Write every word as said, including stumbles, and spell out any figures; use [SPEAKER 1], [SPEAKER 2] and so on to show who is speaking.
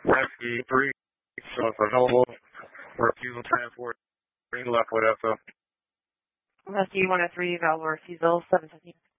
[SPEAKER 1] Rescue three, so it's available for refusal transport. Three left with us.
[SPEAKER 2] Rescue one oh three, available refusal, seven fifteen.